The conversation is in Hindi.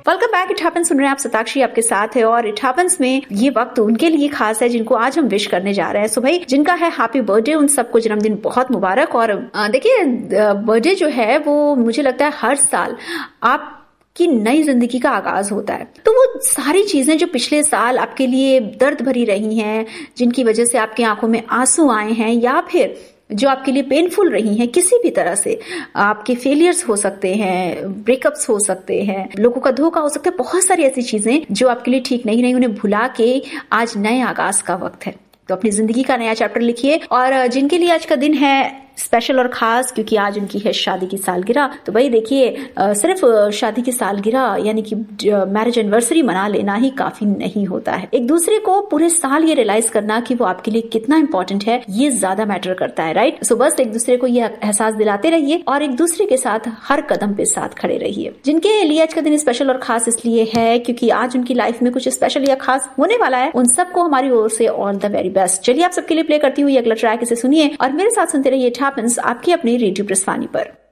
Welcome back. इट हैपेंस सुन रहे हैं आप, सताक्षी आपके साथ है और इट हैपेंस में ये वक्त उनके लिए खास है जिनको आज हम विश करने जा रहे हैं। सो भाई जिनका है हैप्पी बर्थडे, उन सबको जन्मदिन बहुत मुबारक। और देखिए बर्थडे जो है वो मुझे लगता है हर साल आप की नई जिंदगी का आगाज होता है। तो वो सारी चीजें जो पिछले साल आपके लिए दर्द भरी रही हैं, जिनकी वजह से आपकी आंखों में आंसू आए हैं, या फिर जो आपके लिए पेनफुल रही हैं किसी भी तरह से, आपके फेलियर्स हो सकते हैं, ब्रेकअप्स हो सकते हैं, लोगों का धोखा हो सकता है, बहुत सारी ऐसी चीजें जो आपके लिए ठीक नहीं रही, उन्हें भुला के आज नए आगाज का वक्त है। तो अपनी जिंदगी का नया चैप्टर लिखिए। और जिनके लिए आज का दिन है स्पेशल और खास क्योंकि आज उनकी है शादी की सालगिरह, तो भाई देखिए सिर्फ शादी की सालगिरह यानी कि मैरिज एनिवर्सरी मना लेना ही काफी नहीं होता है। एक दूसरे को पूरे साल ये रियलाइज करना कि वो आपके लिए कितना इंपॉर्टेंट है, ये ज्यादा मैटर करता है, राइट। सो बस एक दूसरे को ये एहसास दिलाते रहिए और एक दूसरे के साथ हर कदम पे साथ खड़े रहिए। जिनके लिए आज का दिन स्पेशल और खास इसलिए है क्योंकि आज उनकी लाइफ में कुछ स्पेशल या खास होने वाला है, उन सबको हमारी ओर से ऑल द वेरी बेस्ट। चलिए आप सबके लिए प्ले करती हुई अगला ट्रैक, इसे सुनिए और मेरे साथ सुनते रहिए। हैपेंस आपकी अपनी रेडियो प्रस्थानी पर।